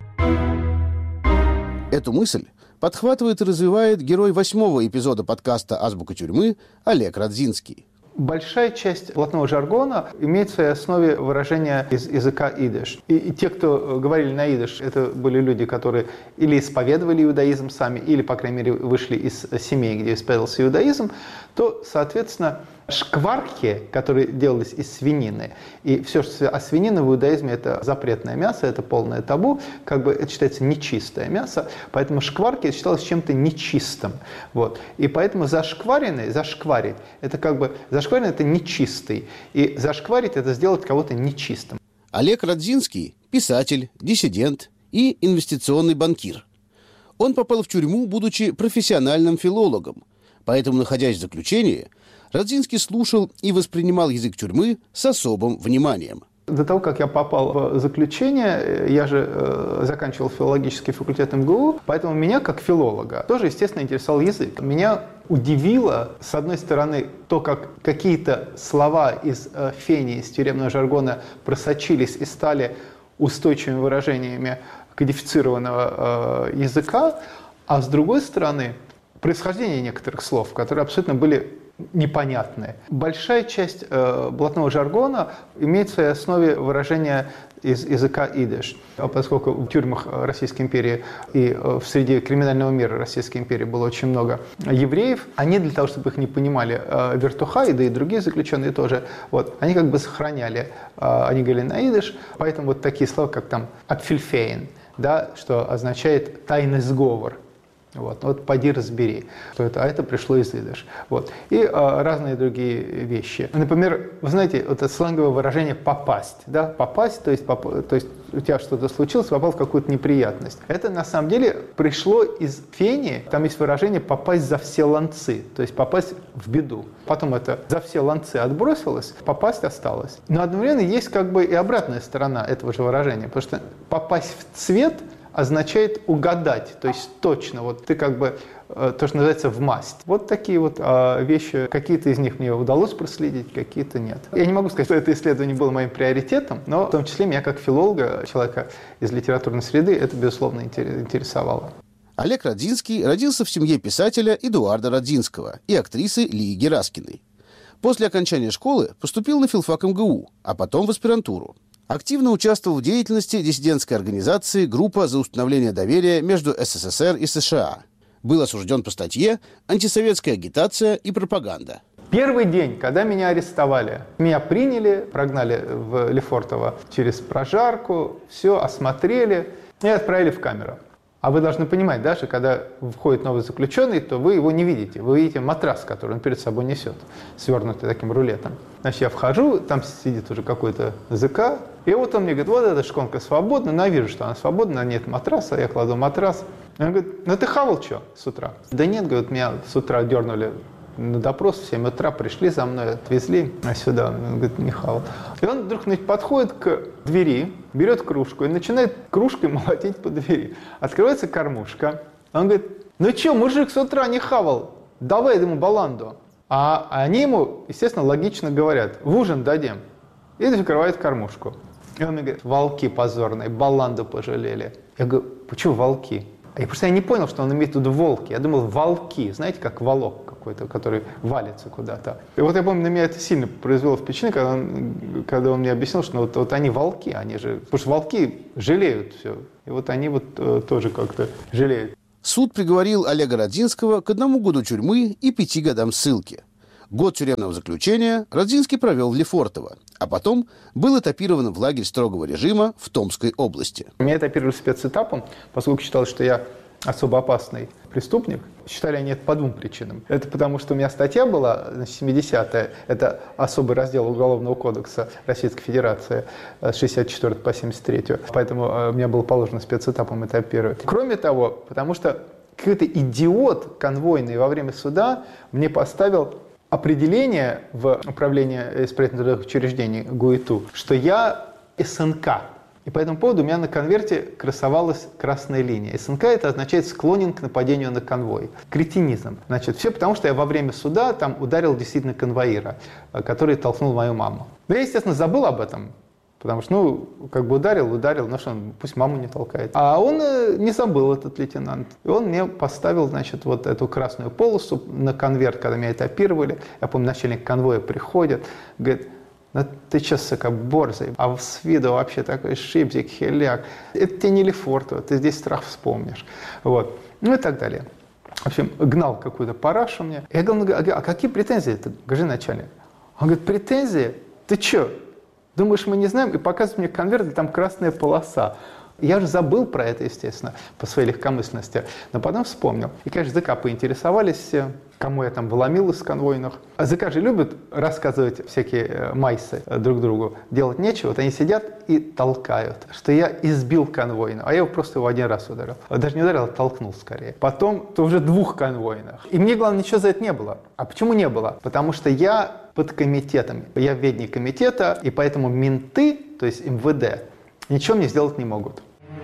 Эту мысль подхватывает и развивает герой восьмого эпизода подкаста «Азбука тюрьмы» Олег Радзинский. Большая часть блатного жаргона имеет в своей основе выражение из языка идиш. И, и те, кто говорили на идиш, это были люди, которые или исповедовали иудаизм сами, или, по крайней мере, вышли из семей, где исповедовался иудаизм, то, соответственно, шкварки, которые делались из свинины, и все, что о свинине в иудаизме, это запретное мясо, это полное табу, как бы это считается нечистое мясо, поэтому шкварки считалось чем-то нечистым. Вот. И поэтому зашкваренный, зашкварить, это как бы, зашкваренный это нечистый, и зашкварить это сделать кого-то нечистым. Олег Радзинский – писатель, диссидент и инвестиционный банкир. Он попал в тюрьму, будучи профессиональным филологом, поэтому, находясь в заключении, Радзинский слушал и воспринимал язык тюрьмы с особым вниманием. До того, как я попал в заключение, я же э, заканчивал филологический факультет эм гэ у, поэтому меня, как филолога, тоже, естественно, интересовал язык. Меня удивило, с одной стороны, то, как какие-то слова из э, фени, из тюремного жаргона просочились и стали устойчивыми выражениями кодифицированного э, языка, а с другой стороны, происхождение некоторых слов, которые абсолютно были непонятные. Большая часть э, блатного жаргона имеет в своей основе выражение из языка идиш. Поскольку в тюрьмах Российской империи и в среде криминального мира Российской империи было очень много евреев, они для того, чтобы их не понимали э, вертухаи, да и другие заключенные тоже, вот, они как бы сохраняли, э, они говорили на идиш, поэтому вот такие слова, как там «атфильфейн», да, что означает «тайный сговор». Вот, вот поди разбери, что это, а это пришло из идиш. Вот. И а, разные другие вещи. Например, вы знаете, вот это сленговое выражение «попасть». Да? Попасть, то есть, поп... то есть у тебя что-то случилось, попал в какую-то неприятность. Это на самом деле пришло из фени, там есть выражение «попасть за все ланцы», то есть попасть в беду. Потом это «за все ланцы» отбросилось, попасть осталось. Но одновременно есть как бы и обратная сторона этого же выражения, потому что попасть в цвет означает угадать, то есть точно, вот ты как бы, то, что называется, в масть. Вот такие вот а, вещи, какие-то из них мне удалось проследить, какие-то нет. Я не могу сказать, что это исследование было моим приоритетом, но в том числе меня как филолога, человека из литературной среды, это, безусловно, интересовало. Олег Радзинский родился в семье писателя Эдуарда Радзинского и актрисы Лии Гераскиной. После окончания школы поступил на филфак эм гэ у, а потом в аспирантуру. Активно участвовал в деятельности диссидентской организации «Группа за установление доверия между эс эс эс эр и США». Был осужден по статье «Антисоветская агитация и пропаганда». Первый день, когда меня арестовали, меня приняли, прогнали в Лефортово через прожарку, все осмотрели и отправили в камеру. А вы должны понимать, да, что когда входит новый заключенный, то вы его не видите. Вы видите матрас, который он перед собой несет, свернутый таким рулетом. Значит, я вхожу, там сидит уже какой-то ЗК, и вот он мне говорит, вот эта шконка свободна, но я вижу, что она свободна, нет матраса, я кладу матрас. Он говорит, ну ты хавал что с утра? Да нет, говорит, меня с утра дернули на допрос в семь утра пришли за мной, отвезли сюда. Он говорит, не хавал. И он вдруг подходит к двери, берет кружку и начинает кружкой молотить по двери. Открывается кормушка. Он говорит, ну что, мужик с утра не хавал, давай ему баланду. А они ему, естественно, логично говорят, в ужин дадим. И закрывает кормушку. И он мне говорит, волки позорные, баланду пожалели. Я говорю, почему волки? И просто я не понял, что он имеет в виду волки. Я думал, волки, знаете, как волок какой-то, который валится куда-то. И вот я помню, на меня это сильно произвело впечатление, когда он, когда он мне объяснил, что вот, вот они волки, они же... Потому что волки жалеют все. И вот они вот э, тоже как-то жалеют. Суд приговорил Олега Радзинского к одному году тюрьмы и пяти годам ссылки. Год тюремного заключения Радзинский провел в Лефортово, а потом был этапирован в лагерь строгого режима в Томской области. Меня этапировали спецэтапом, поскольку считалось, что я особо опасный преступник. Считали они это по двум причинам. Это потому, что у меня статья была, семидесятая, это особый раздел Уголовного кодекса Российской Федерации с шестьдесят четвёртого по семьдесят третий. Поэтому мне было положено спецэтапом этапировать. Кроме того, потому что какой-то идиот конвойный во время суда мне поставил определение в управлении исправительных учреждений ГУИТУ, что я СНК. И по этому поводу у меня на конверте красовалась красная линия. СНК это означает склонен к нападению на конвой. Кретинизм. Значит, все потому, что я во время суда там ударил действительно конвоира, который толкнул мою маму. Но я, естественно, забыл об этом. Потому что, ну, как бы ударил, ударил, ну что, пусть маму не толкает. А он э, не забыл, этот лейтенант. И он мне поставил, значит, вот эту красную полосу на конверт, когда меня этапировали. Я помню, начальник конвоя приходит, говорит, ну ты что, сука, борзый, а с виду вообще такой шипзик, хиляк. Это тебе не Лефортово, ты здесь страх вспомнишь. Вот. Ну и так далее. В общем, гнал какую-то парашу мне. Я говорю, а какие претензии-то, скажи, начальник? Он говорит, претензии? Ты что? Думаешь, мы не знаем? И показывает мне конверт, где там красная полоса. Я же забыл про это, естественно, по своей легкомысленности. Но потом вспомнил. И, конечно, ЗК поинтересовались все, кому я там вломил из конвойных. А ЗК же любят рассказывать всякие майсы друг другу. Делать нечего. Вот они сидят и толкают, что я избил конвойного. А я его просто его один раз ударил. Даже не ударил, а толкнул скорее. Потом то уже двух конвойных. И мне, главное, ничего за это не было. А почему не было? Потому что я под комитетом. Я в ведении комитета, и поэтому менты, то есть эм вэ дэ, ничего мне сделать не могут.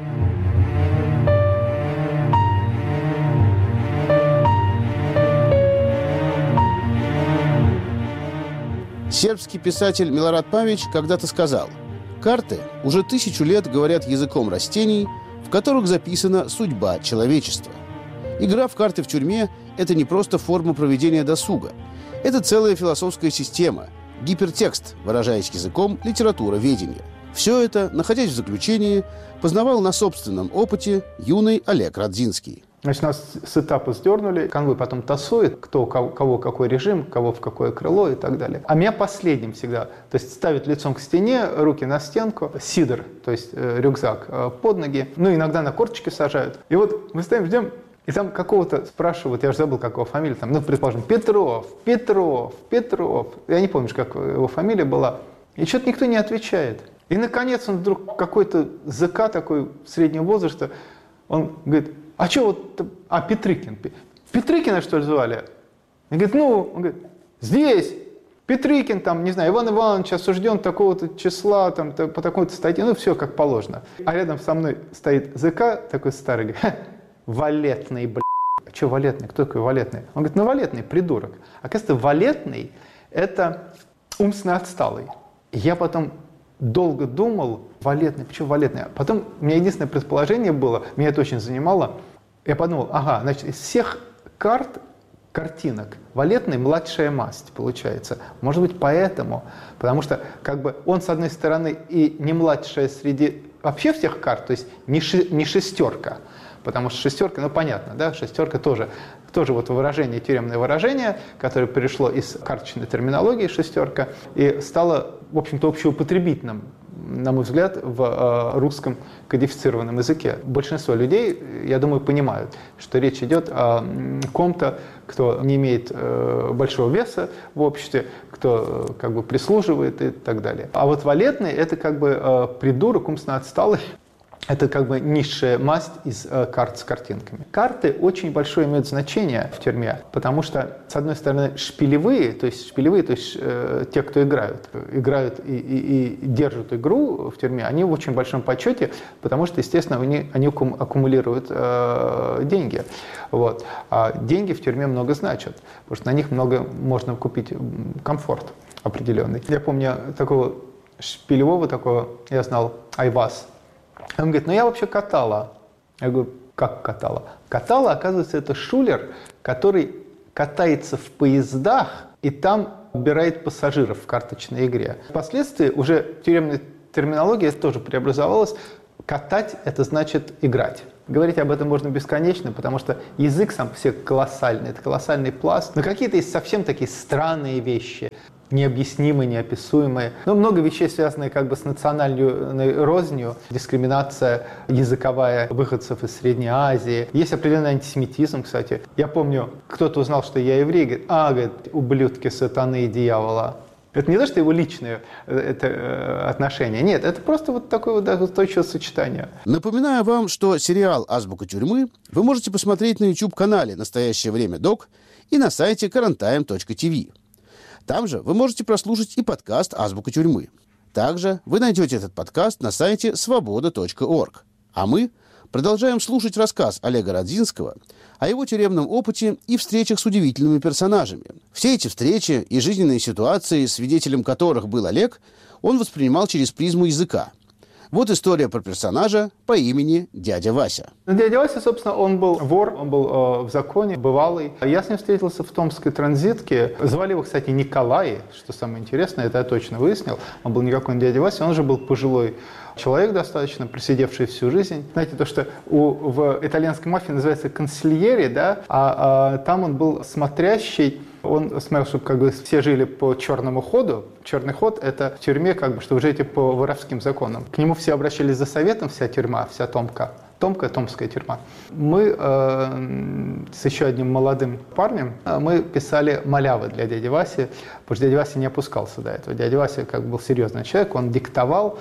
Сербский писатель Милорад Павич когда-то сказал, «Карты уже тысячу лет говорят языком растений, в которых записана судьба человечества. Игра в карты в тюрьме – это не просто форма проведения досуга. Это целая философская система, гипертекст, выражаясь языком литературоведения. Все это, находясь в заключении, познавал на собственном опыте юный Олег Радзинский». Значит, нас с этапа сдернули, конвой потом тасует, кто, кого, кого какой режим, кого в какое крыло и так далее. А меня последним всегда, то есть ставят лицом к стене, руки на стенку, сидр, то есть э, рюкзак э, под ноги, ну иногда на корточки сажают. И вот мы стоим, ждем, и там какого-то спрашивают, я уже забыл, какого фамилия, там, ну, предположим, Петров, Петров, Петров, я не помню, как его фамилия была, и что-то никто не отвечает. И, наконец, он вдруг какой-то ЗК такой среднего возраста, он говорит, а что вот, а Петрыкин, Петрыкина, что ли, звали? Он говорит, ну, он говорит, здесь Петрыкин, там, не знаю, Иван Иванович осужден такого-то числа, там, по такой-то статье, ну, все как положено. А рядом со мной стоит ЗК, такой старый, говорит, валетный, блядь. А что валетный? Кто такой валетный? Он говорит, ну, валетный, придурок. Оказывается, валетный – это умственно отсталый. И я потом долго думал, валетный, почему валетный? Потом у меня единственное предположение было, меня это очень занимало. Я подумал, ага, значит, из всех карт, картинок, валетный младшая масть получается. Может быть, поэтому. Потому что как бы он, с одной стороны, и не младшая среди вообще всех карт, то есть не, ши, не шестерка. Потому что шестерка, ну понятно, да, шестерка тоже, тоже вот выражение, тюремное выражение, которое перешло из карточной терминологии шестерка и стало, в общем-то, общеупотребительным, на мой взгляд, в э, русском кодифицированном языке. Большинство людей, я думаю, понимают, что речь идет о ком-то, кто не имеет э, большого веса в обществе, кто э, как бы прислуживает и так далее. А вот валетный – это как бы э, придурок, умственно отсталый, Это как бы низшая масть из э, карт с картинками. Карты очень большое имеют значение в тюрьме, потому что, с одной стороны, шпилевые, то есть шпилевые, то есть э, те, кто играют, играют и, и, и держат игру в тюрьме, они в очень большом почете, потому что, естественно, они, они аккумулируют э, деньги. Вот. А деньги в тюрьме много значат, потому что на них много можно купить комфорт определенный. Я помню такого шпилевого, такого, я знал, Айваз. Он говорит, ну я вообще катала. Я говорю, как катала? Катала, оказывается, это шулер, который катается в поездах и там убирает пассажиров в карточной игре. Впоследствии уже тюремная терминология тоже преобразовалась. Катать – это значит играть. Говорить об этом можно бесконечно, потому что язык сам по себе колоссальный, это колоссальный пласт. Но какие-то есть совсем такие странные вещи, необъяснимые, неописуемые. Но много вещей, связанных как бы с национальной рознью, дискриминация языковая выходцев из Средней Азии. Есть определенный антисемитизм, кстати. Я помню, кто-то узнал, что я еврей, говорит, а, говорит, ублюдки сатаны и дьявола. Это не то, что его личное это, э, отношение. Нет, это просто вот такое вот устойчивое сочетание. Напоминаю вам, что сериал «Азбука тюрьмы» вы можете посмотреть на YouTube-канале «Настоящее время док» и на сайте карантайм точка ти ви. Там же вы можете прослушать и подкаст «Азбука тюрьмы». Также вы найдете этот подкаст на сайте свобода точка орг. А мы продолжаем слушать рассказ Олега Родзинского о его тюремном опыте и встречах с удивительными персонажами. Все эти встречи и жизненные ситуации, свидетелем которых был Олег, он воспринимал через призму языка. Вот история про персонажа по имени дядя Вася. Дядя Вася, собственно, он был вор, он был э, в законе, бывалый. Я с ним встретился в Томской транзитке. Звали его, кстати, Николай, что самое интересное, это я точно выяснил. Он был никакой не дядя Вася, он же был пожилой человек достаточно, просидевший всю жизнь. Знаете, то, что у, в итальянской мафии называется консильери, да, а, а там он был смотрящий. Он смотрел, чтобы как бы все жили по черному ходу. Черный ход – это в тюрьме, как бы, что вы живете по воровским законам. К нему все обращались за советом, вся тюрьма, вся Томка. Томка – томская тюрьма. Мы э, с еще одним молодым парнем, э, мы писали малявы для дяди Васи, потому что дядя Вася не опускался до этого. Дядя Вася как бы был серьезный человек, он диктовал,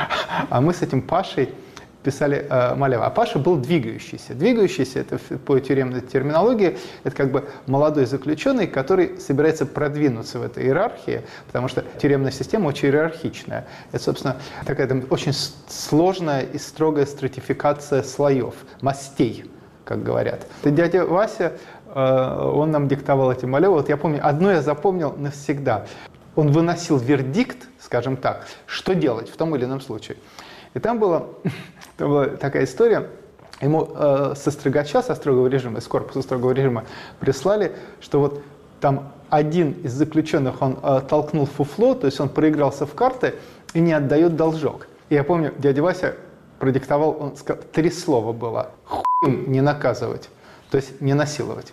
а мы с этим Пашей писали э, малявы. А Паша был двигающийся. Двигающийся, это по тюремной терминологии, это как бы молодой заключенный, который собирается продвинуться в этой иерархии, потому что тюремная система очень иерархичная. Это, собственно, такая там, очень сложная и строгая стратификация слоев, мастей, как говорят. И дядя Вася, э, он нам диктовал эти малявы. Вот я помню, одно я запомнил навсегда. Он выносил вердикт, скажем так, что делать в том или ином случае. И там была, там была такая история, ему э, со строгача, со строгого режима, из корпуса строгого режима прислали, что вот там один из заключенных, он э, толкнул фуфло, то есть он проигрался в карты и не отдает должок. И я помню, дядя Вася продиктовал, он сказал, три слова было: хуем не наказывать, то есть не насиловать.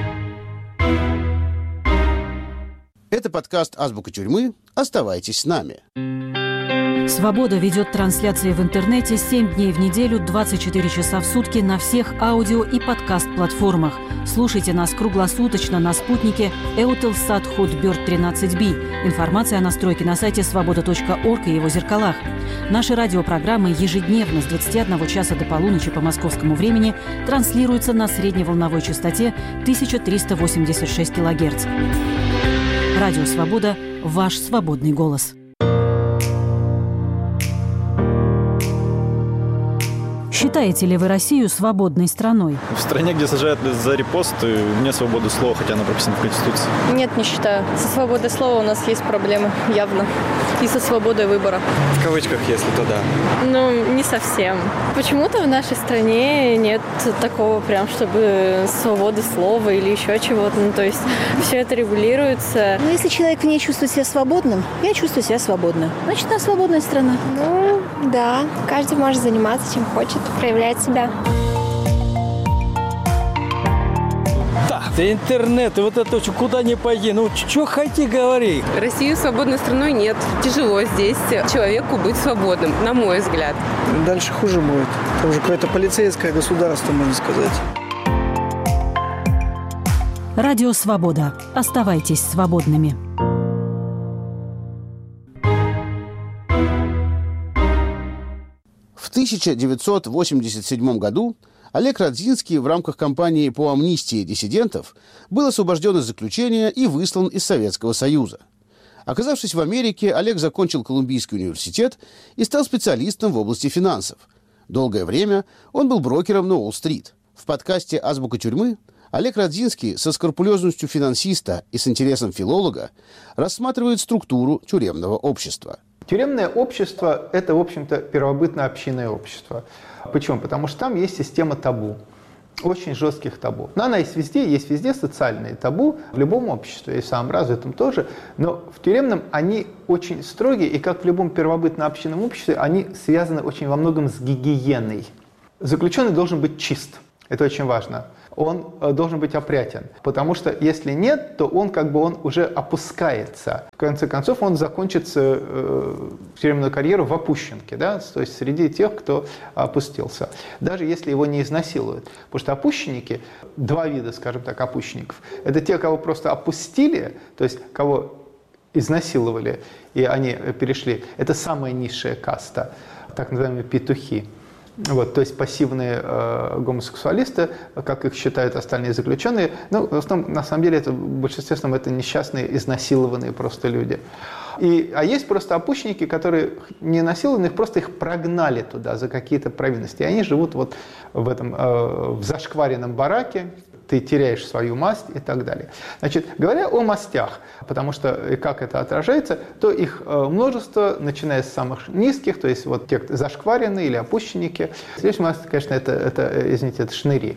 Это подкаст «Азбука тюрьмы». Оставайтесь с нами. «Свобода» ведет трансляции в интернете семь дней в неделю, двадцать четыре часа в сутки на всех аудио и подкаст-платформах. Слушайте нас круглосуточно на спутнике Eutelsat Hotbird тринадцать би. Информация о настройке на сайте свобода точка орг и его зеркалах. Наши радиопрограммы ежедневно с двадцати одного часа до полуночи по московскому времени транслируются на средневолновой частоте тысяча триста восемьдесят шесть килогерц. Радио «Свобода» – ваш свободный голос. Считаете ли вы Россию свободной страной? В стране, где сажают за репосты, нет свободы слова, хотя она прописана в Конституции. Нет, не считаю. Со свободой слова у нас есть проблемы, явно. И со свободой выбора. В кавычках, если то да. Ну, не совсем. Почему-то в нашей стране нет такого прям, чтобы свободы слова или еще чего-то. Ну, то есть все это регулируется. Ну, если человек в ней чувствует себя свободным, я чувствую себя свободно. Значит, она свободная страна. Ну, да. Каждый может заниматься чем хочет, проявлять себя. Да, да интернет, и вот это что, куда ни пойди, ну что хоти говори. Россию свободной страной нет. Тяжело здесь человеку быть свободным, на мой взгляд. Дальше хуже будет. Это уже какое-то полицейское государство, можно сказать. Радио «Свобода». Оставайтесь свободными. В В тысяча девятьсот восемьдесят седьмом году Олег Радзинский в рамках кампании по амнистии диссидентов был освобожден из заключения и выслан из Советского Союза. Оказавшись в Америке, Олег закончил Колумбийский университет и стал специалистом в области финансов. Долгое время он был брокером на Уолл-стрит. В подкасте «Азбука тюрьмы» Олег Радзинский со скрупулезностью финансиста и с интересом филолога рассматривает структуру тюремного общества. Тюремное общество – это, в общем-то, первобытно-общинное общество. Почему? Потому что там есть система табу, очень жестких табу. Но она есть везде, есть везде социальные табу, в любом обществе, и в самом развитом тоже. Но в тюремном они очень строгие, и как в любом первобытно-общинном обществе, они связаны очень во многом с гигиеной. Заключенный должен быть чист, это очень важно. Он должен быть опрятен, потому что если нет, то он как бы он уже опускается. В конце концов, он закончит э, тюремную карьеру в опущенке, да? То есть среди тех, кто опустился. Даже если его не изнасилуют. Потому что опущенники, два вида, скажем так, опущенников. Это те, кого просто опустили, то есть кого изнасиловали, и они перешли. Это самая низшая каста, так называемые петухи. Вот, то есть пассивные э, гомосексуалисты, как их считают остальные заключенные, ну, в основном, на самом деле, это, в большинстве своем это несчастные, изнасилованные просто люди. И, а есть просто опущенники, которые не насилованы, их просто их прогнали туда за какие-то провинности. И они живут вот в этом, э, в зашкваренном бараке, ты теряешь свою масть и так далее. Значит, говоря о мастях, потому что и как это отражается, то их множество, начиная с самых низких, то есть вот те, кто зашкваренные или опущенники. Следующая масть, конечно, это, это, извините, это шныри.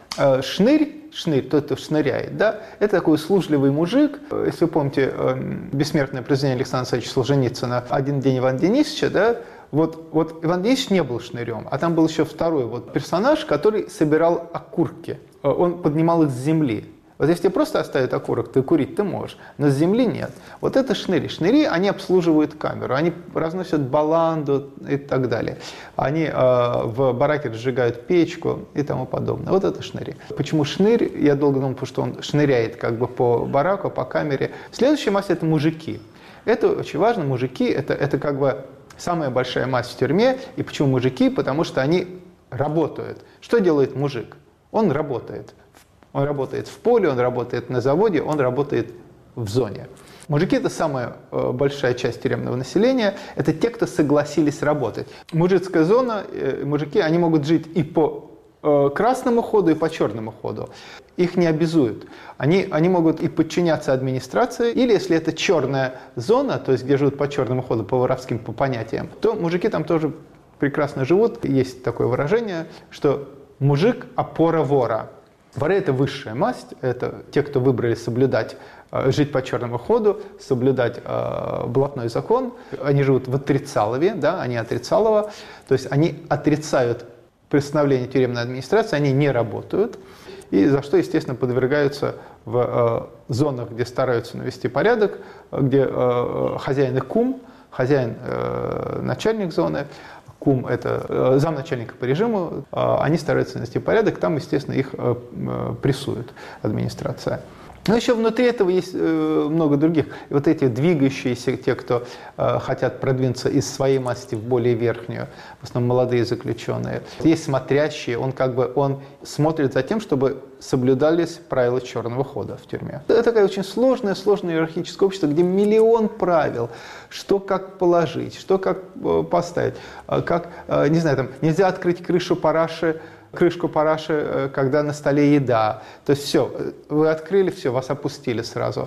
Шнырь, шнырь, тот, кто шныряет, да, это такой услужливый мужик. Если вы помните бессмертное произведение Александра Александровича Солженицына «Один день Ивана Денисовича», да, Вот, вот Иван Денисович не был шнырем, а там был еще второй вот персонаж, который собирал окурки. Он поднимал их с земли. Вот если тебе просто оставят окурок, ты курить ты можешь, но с земли нет. Вот это шныри. Шныри, они обслуживают камеру, они разносят баланду и так далее. Они э, в бараке разжигают печку и тому подобное. Вот это шныри. Почему шнырь? Я долго думал, потому что он шныряет как бы по бараку, по камере. Следующая масть – это мужики. Это очень важно. Мужики – это, это как бы самая большая масть в тюрьме. И почему мужики? Потому что они работают. Что делает мужик? Он работает. Он работает в поле, он работает на заводе, он работает в зоне. Мужики – это самая большая часть тюремного населения. Это те, кто согласились работать. Мужицкая зона, мужики, они могут жить и по красному ходу, и по черному ходу. Их не обязуют. Они, они могут и подчиняться администрации, или если это черная зона, то есть где живут по черному ходу, по воровским по понятиям, то мужики там тоже прекрасно живут. Есть такое выражение, что мужик – опора вора. Воры – это высшая масть, это те, кто выбрали соблюдать, жить по черному ходу, соблюдать э, блатной закон. Они живут в отрицалове, да, они отрицалово, то есть они отрицают постановление тюремной администрации, они не работают, и за что, естественно, подвергаются в э, зонах, где стараются навести порядок, где э, хозяин и кум, хозяин э, начальник зоны, кум – это э, замначальника по режиму, э, они стараются навести порядок, там, естественно, их э, э, прессует администрация. Но еще внутри этого есть э, много других. И вот эти двигающиеся, те, кто э, хотят продвинуться из своей масти в более верхнюю, в основном молодые заключенные. Есть смотрящие, он как бы он смотрит за тем, чтобы соблюдались правила черного хода в тюрьме. Это такое очень сложное, сложное иерархическое общество, где миллион правил, что как положить, что как э, поставить, э, как, э, не знаю, там, нельзя открыть крышу параши, крышку параши, когда на столе еда. То есть все, вы открыли, все, вас опустили сразу.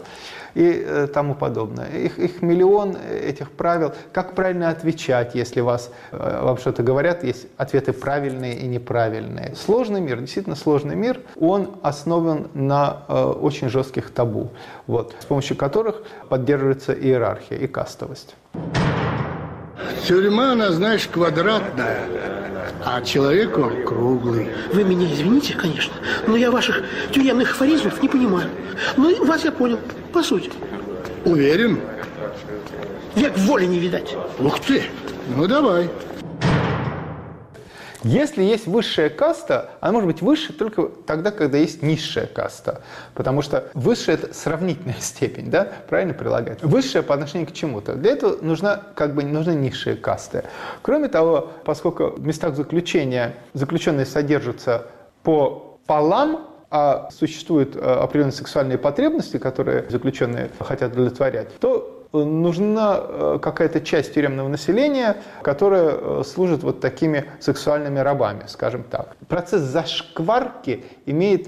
И э, тому подобное. Их, их миллион, этих правил. Как правильно отвечать, если вас, э, вам что-то говорят, есть ответы правильные и неправильные. Сложный мир, действительно сложный мир, он основан на э, очень жестких табу, вот, с помощью которых поддерживается иерархия и кастовость. Тюрьма, она, знаешь, квадратная, а человек он круглый. Вы меня извините, конечно, но я ваших тюремных афоризмов не понимаю. Ну, вас я понял, по сути. Уверен? Век воли не видать. Ух ты, ну давай. Если есть высшая каста, она может быть выше только тогда, когда есть низшая каста. Потому что высшая – это сравнительная степень, да? Правильно прилагать? Высшая по отношению к чему-то. Для этого нужна, как бы, нужны низшие касты. Кроме того, поскольку в местах заключения заключенные содержатся по полам, а существуют определенные сексуальные потребности, которые заключенные хотят удовлетворять, то нужна какая-то часть тюремного населения, которая служит вот такими сексуальными рабами, скажем так. Процесс зашкварки имеет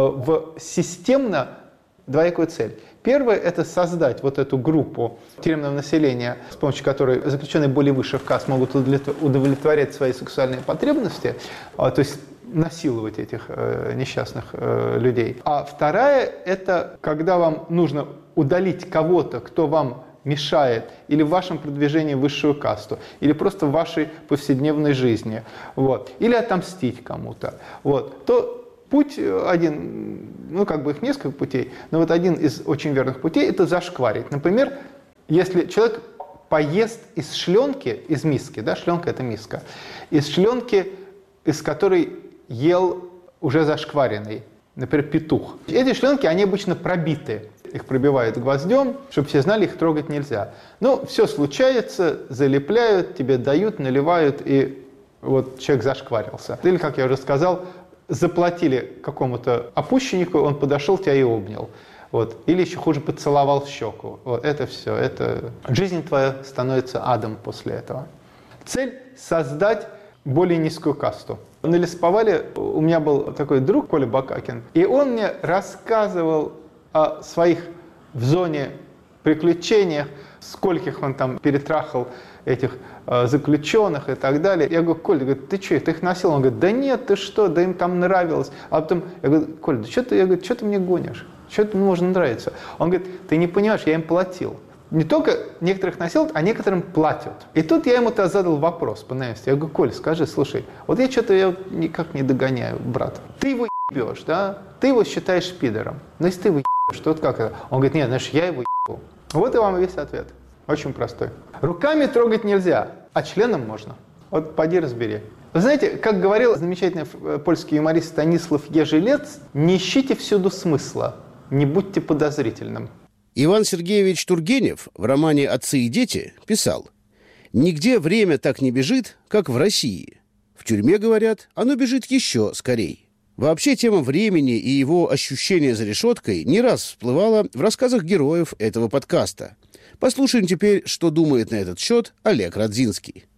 в системно двоякую цель. Первое – это создать вот эту группу тюремного населения, с помощью которой заключенные более высших каст могут удовлетворять свои сексуальные потребности, то есть насиловать этих э, несчастных э, людей. А вторая – это когда вам нужно удалить кого-то, кто вам мешает или в вашем продвижении в высшую касту, или просто в вашей повседневной жизни, вот, или отомстить кому-то. Вот, то путь один, ну как бы их несколько путей, но вот один из очень верных путей – это зашкварить. Например, если человек поест из шленки, из миски, да, шленка – это миска, из шленки, из которой ел уже зашкваренный, например, петух. Эти шленки, они обычно пробиты. Их пробивают гвоздем, чтобы все знали, их трогать нельзя. Но все случается, залепляют, тебе дают, наливают, и вот человек зашкварился. Или, как я уже сказал, заплатили какому-то опущеннику, он подошел, тебя и обнял. Вот. Или еще хуже, поцеловал в щеку. Вот это все. Это... Жизнь твоя становится адом после этого. Цель – создать более низкую касту. На лесоповале у меня был такой друг, Коля Бакакин, и он мне рассказывал о своих в зоне приключениях, скольких он там перетрахал этих э, заключенных и так далее. Я говорю: Коля, говорит, ты что, ты их носил? Он говорит: да нет, ты что, да им там нравилось. А потом я говорю: Коля, да что ты, я говорю, что ты мне гонишь? Что тебе можно нравиться? Он говорит: ты не понимаешь, я им платил. Не только некоторых носил, а некоторым платят. И тут я ему-то задал вопрос по наивности. Я говорю: Коль, скажи, слушай, вот я что-то я никак не догоняю, брат. Ты его ебешь, да? Ты его считаешь пидором. Но если ты его ебешь, то вот как это? Он говорит: нет, знаешь, я его ебу. Вот и вам весь ответ. Очень простой. Руками трогать нельзя, а членом можно. Вот поди разбери. Вы знаете, как говорил замечательный польский юморист Станислав Ежелец, не ищите всюду смысла, не будьте подозрительным. Иван Сергеевич Тургенев в романе «Отцы и дети» писал: «Нигде время так не бежит, как в России. В тюрьме, говорят, оно бежит еще скорей». Вообще, тема времени и его ощущения за решеткой не раз всплывала в рассказах героев этого подкаста. Послушаем теперь, что думает на этот счет Олег Радзинский.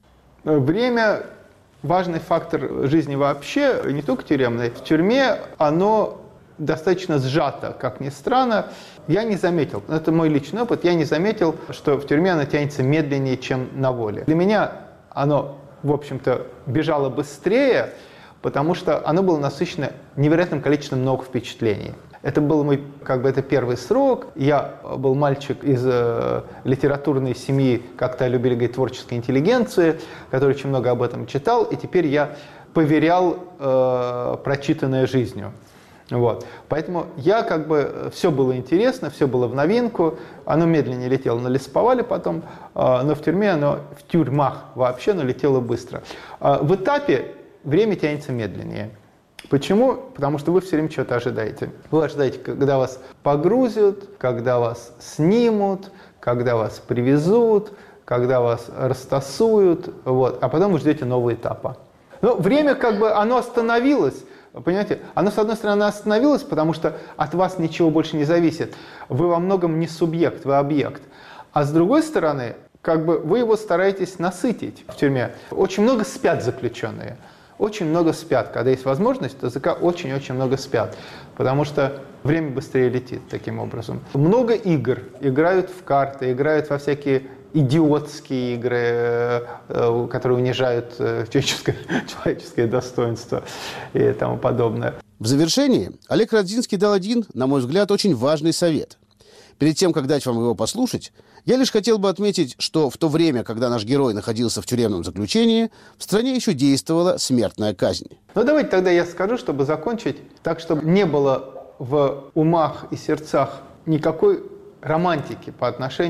Время – важный фактор жизни вообще, не только тюремной. В тюрьме оно достаточно сжато, как ни странно. Я не заметил, это мой личный опыт, я не заметил, что в тюрьме оно тянется медленнее, чем на воле. Для меня оно, в общем-то, бежало быстрее, потому что оно было насыщено невероятным количеством новых впечатлений. Это был мой, как бы, это первый срок. Я был мальчик из э, литературной семьи, как-то любили говорить, творческой интеллигенции, который очень много об этом читал, и теперь я поверял э, прочитанное жизнью. Вот. Поэтому я, как бы, все было интересно, все было в новинку. Оно медленнее летело на лесоповале потом, э, но в тюрьме оно, в тюрьмах вообще оно летело быстро. Э, в этапе время тянется медленнее. Почему? Потому что вы все время чего-то ожидаете. Вы ожидаете, когда вас погрузят, когда вас снимут, когда вас привезут, когда вас растасуют, вот, а потом вы ждете нового этапа. Но время, как бы, оно остановилось, понимаете? Оно, с одной стороны, остановилось, потому что от вас ничего больше не зависит. Вы во многом не субъект, вы объект. А с другой стороны, как бы, вы его стараетесь насытить в тюрьме. Очень много спят заключенные. Очень много спят. Когда есть возможность, то языка очень-очень много спят. Потому что время быстрее летит таким образом. Много игр. Играют в карты, играют во всякие идиотские игры, которые унижают человеческое, человеческое достоинство и тому подобное. В завершении Олег Радзинский дал один, на мой взгляд, очень важный совет. Перед тем, как дать вам его послушать, я лишь хотел бы отметить, что в то время, когда наш герой находился в тюремном заключении, в стране еще действовала смертная казнь. Ну, давайте тогда я скажу, чтобы закончить, так, чтобы не было в умах и сердцах никакой романтики по отношению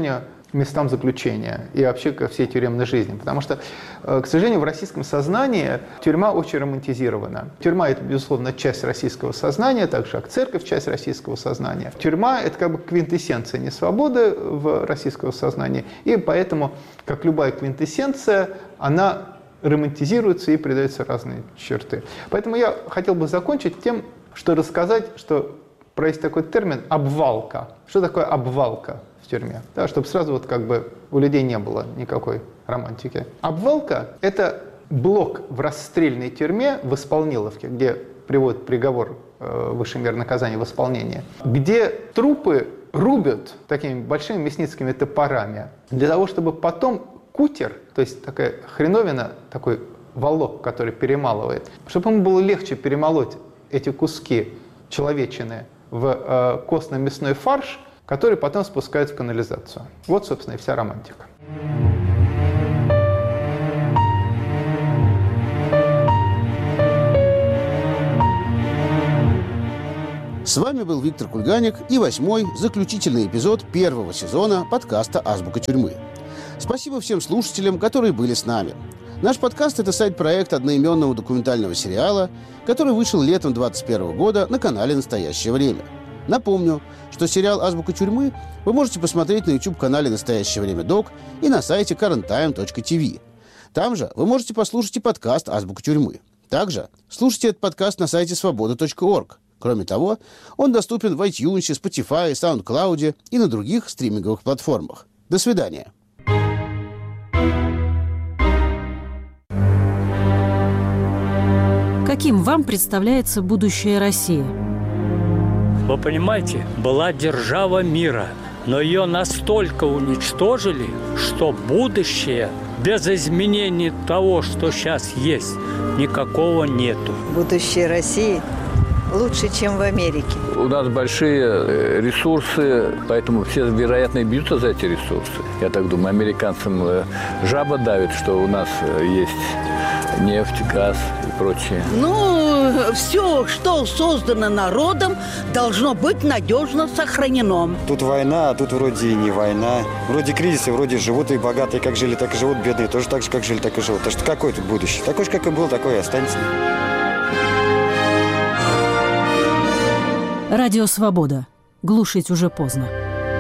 местам заключения и вообще ко всей тюремной жизни. Потому что, к сожалению, в российском сознании тюрьма очень романтизирована. Тюрьма – это, безусловно, часть российского сознания, так же, как церковь – часть российского сознания. Тюрьма – это как бы квинтэссенция несвободы в российском сознании, и поэтому, как любая квинтэссенция, она романтизируется и придаются разные черты. Поэтому я хотел бы закончить тем, что рассказать, что про есть такой термин «обвалка». Что такое обвалка в тюрьме? Да, чтобы сразу вот как бы у людей не было никакой романтики. Обвалка – это блок в расстрельной тюрьме в Исполниловке, где приводят приговор э, высшей меры наказания в исполнение, где трупы рубят такими большими мясницкими топорами для того, чтобы потом кутер, то есть такая хреновина, такой волок, который перемалывает, чтобы ему было легче перемолоть эти куски человечины в э, костно-мясной фарш, который потом спускают в канализацию. Вот, собственно, и вся романтика. С вами был Виктор Кульганик и восьмой, заключительный эпизод первого сезона подкаста «Азбука тюрьмы». Спасибо всем слушателям, которые были с нами. Наш подкаст – это сайт-проект одноименного документального сериала, который вышел летом двадцать первого года на канале «Настоящее время». Напомню, что сериал «Азбука тюрьмы» вы можете посмотреть на YouTube-канале «Настоящее время док» и на сайте карент тайм точка ти ви. Там же вы можете послушать и подкаст «Азбука тюрьмы». Также слушайте этот подкаст на сайте свобода точка орг. Кроме того, он доступен в iTunes, Spotify, SoundCloud и на других стриминговых платформах. До свидания. Каким вам представляется будущее России? Вы понимаете, была держава мира, но ее настолько уничтожили, что будущее без изменений того, что сейчас есть, никакого нету. Будущее России лучше, чем в Америке. У нас большие ресурсы, поэтому все, вероятно, бьются за эти ресурсы. Я так думаю, американцам жаба давит, что у нас есть нефть, газ и прочее. Ну, все, что создано народом, должно быть надежно сохранено. Тут война, а тут вроде и не война. Вроде кризисы, вроде живут и богатые, как жили, так и живут, бедные тоже так же, как жили, так и живут. Так что какое тут будущее? Такой же, как и был, такой и останется. Радио «Свобода». Глушить уже поздно.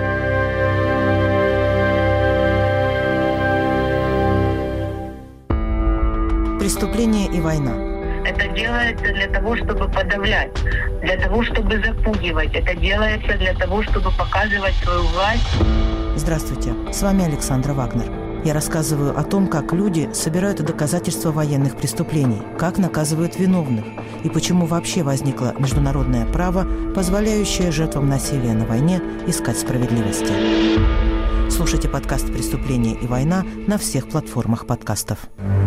Преступление и война. Это делается для того, чтобы подавлять, для того, чтобы запугивать. Это делается для того, чтобы показывать свою власть. Здравствуйте, с вами Александра Вагнер. Я рассказываю о том, как люди собирают доказательства военных преступлений, как наказывают виновных и почему вообще возникло международное право, позволяющее жертвам насилия на войне искать справедливости. Слушайте подкаст «Преступление и война» на всех платформах подкастов.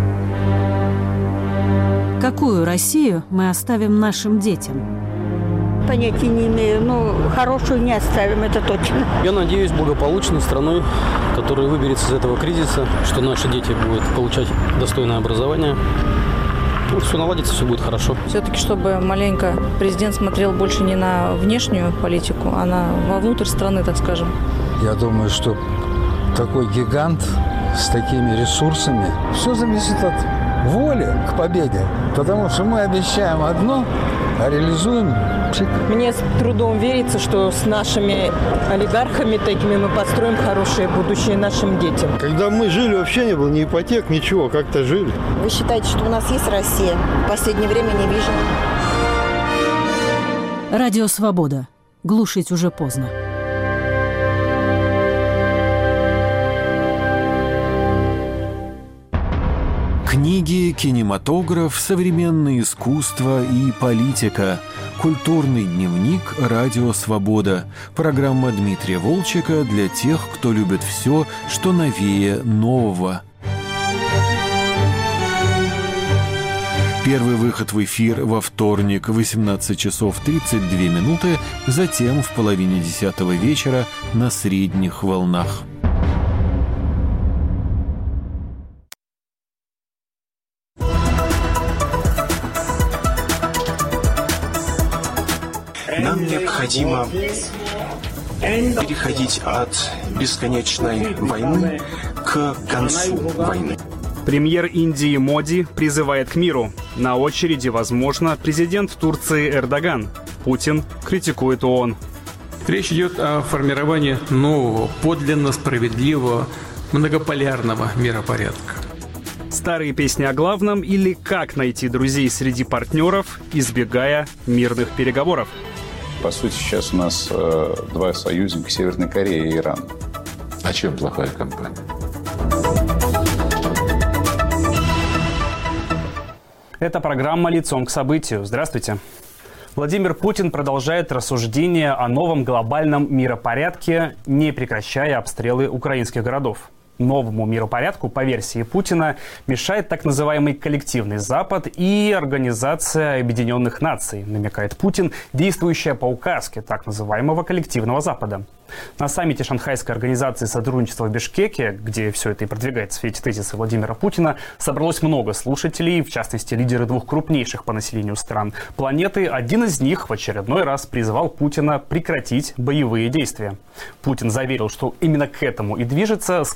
Какую Россию мы оставим нашим детям? Понятия не имею, но хорошую не оставим, это точно. Я надеюсь, благополучной страной, которая выберется из этого кризиса, что наши дети будут получать достойное образование. Ну, все наладится, все будет хорошо. Все-таки, чтобы маленько президент смотрел больше не на внешнюю политику, а на вовнутрь страны, так скажем. Я думаю, что такой гигант с такими ресурсами, все зависит от воли к победе. Потому что мы обещаем одно, а реализуем пшик. Мне с трудом верится, что с нашими олигархами такими мы построим хорошее будущее нашим детям. Когда мы жили, вообще не было ни ипотек, ничего, как-то жили. Вы считаете, что у нас есть Россия? В последнее время не вижу. Радио «Свобода». Глушить уже поздно. Книги, кинематограф, современное искусство и политика. Культурный дневник «Радио Свобода». Программа Дмитрия Волчека для тех, кто любит все, что новее нового. Первый выход в эфир во вторник в восемнадцать часов тридцать две минуты, затем в половине десятого вечера на средних волнах. Нам необходимо переходить от бесконечной войны к концу войны. Премьер Индии Моди призывает к миру. На очереди, возможно, президент Турции Эрдоган. Путин критикует ООН. Речь идет о формировании нового, подлинно справедливого, многополярного миропорядка. Старые песни о главном или как найти друзей среди партнеров, избегая мирных переговоров. По сути, сейчас у нас э, два союзника — Северная Корея и Иран. А чем плохая компания? Это программа «Лицом к событию». Здравствуйте. Владимир Путин продолжает рассуждения о новом глобальном миропорядке, не прекращая обстрелы украинских городов. Новому миропорядку, по версии Путина, мешает так называемый коллективный Запад и Организация Объединенных Наций, намекает Путин, действующая по указке так называемого коллективного Запада. На саммите Шанхайской организации сотрудничества в Бишкеке, где все это и продвигается, все эти тезисы Владимира Путина, собралось много слушателей, в частности, лидеры двух крупнейших по населению стран планеты. Один из них в очередной раз призывал Путина прекратить боевые действия. Путин заверил, что именно к этому и движется,